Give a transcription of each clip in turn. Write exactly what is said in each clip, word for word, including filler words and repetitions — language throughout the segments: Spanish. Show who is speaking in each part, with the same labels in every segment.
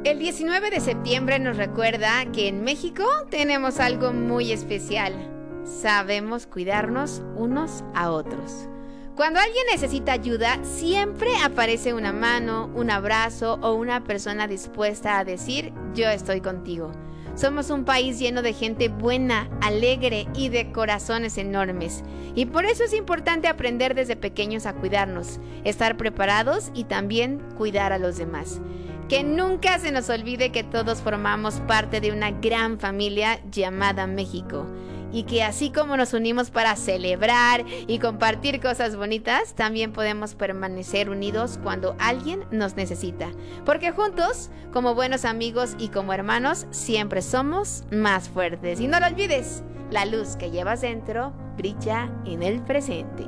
Speaker 1: El diecinueve de septiembre nos recuerda que en México tenemos algo muy especial. Sabemos cuidarnos unos a otros. Cuando alguien necesita ayuda, siempre aparece una mano, un abrazo o una persona dispuesta a decir, yo estoy contigo. Somos un país lleno de gente buena, alegre y de corazones enormes. Y por eso es importante aprender desde pequeños a cuidarnos, estar preparados y también cuidar a los demás. Que nunca se nos olvide que todos formamos parte de una gran familia llamada México. Y que así como nos unimos para celebrar y compartir cosas bonitas, también podemos permanecer unidos cuando alguien nos necesita. Porque juntos, como buenos amigos y como hermanos, siempre somos más fuertes. Y no lo olvides, la luz que llevas dentro brilla en el presente.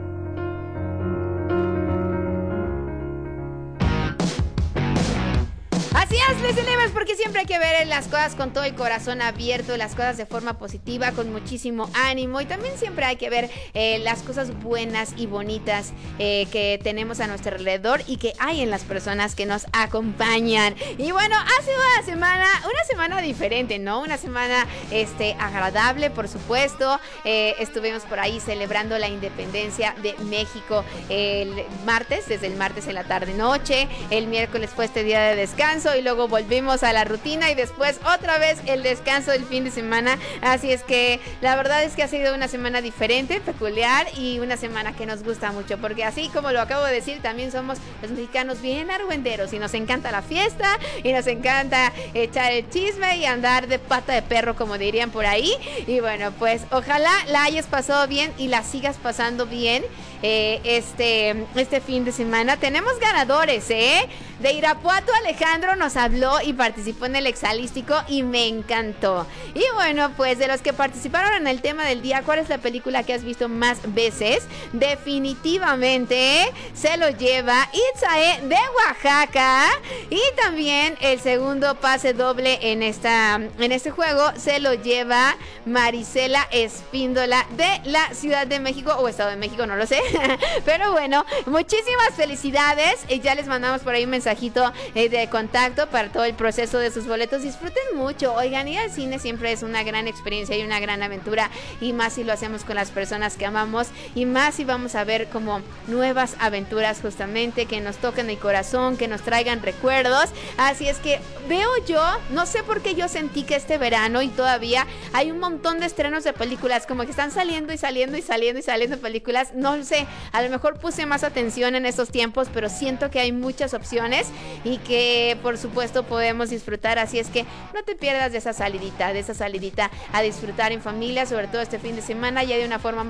Speaker 1: Así es, les tenemos, porque siempre hay que ver las cosas con todo el corazón abierto, las cosas de forma positiva, con muchísimo ánimo, y también siempre hay que ver eh, las cosas buenas y bonitas eh, que tenemos a nuestro alrededor y que hay en las personas que nos acompañan. Y bueno, hace una semana, una semana diferente, ¿no? Una semana este, agradable, por supuesto. Eh, estuvimos por ahí celebrando la independencia de México el martes, desde el martes en la tarde-noche. El miércoles fue este día de descanso y luego volvimos a la rutina y después otra vez el descanso del fin de semana. Así es que la verdad es que ha sido una semana diferente, peculiar y una semana que nos gusta mucho, porque así como lo acabo de decir, también somos los mexicanos bien argüenderos y nos encanta la fiesta y nos encanta echar el chisme y andar de pata de perro, como dirían por ahí. Y bueno, pues ojalá la hayas pasado bien y la sigas pasando bien eh, este, este fin de semana. Tenemos ganadores, ¿eh? De Irapuato, Alejandro nos habló y participó en el Exalístico y me encantó. Y bueno, pues de los que participaron en el tema del día, ¿cuál es la película que has visto más veces? Definitivamente se lo lleva Itzae de Oaxaca. Y también el segundo pase doble en, esta, en este juego se lo lleva Marisela Espíndola de la Ciudad de México o Estado de México, no lo sé. Pero bueno, muchísimas felicidades. Y ya les mandamos por ahí un mensajito eh, de contacto para todo el proceso de sus boletos. Disfruten mucho, oigan, ir al cine siempre es una gran experiencia y una gran aventura, y más si lo hacemos con las personas que amamos, y más si vamos a ver como nuevas aventuras justamente que nos toquen el corazón, que nos traigan recuerdos. Así es que veo yo, no sé por qué yo sentí que este verano y todavía hay un montón de estrenos de películas, como que están saliendo y saliendo y saliendo y saliendo películas. No sé, a lo mejor puse más atención en estos tiempos, pero siento que hay muchas opciones y que por supuesto podemos disfrutar. Así es que no te pierdas de esa salidita, de esa salidita a disfrutar en familia, sobre todo este fin de semana, ya de una forma más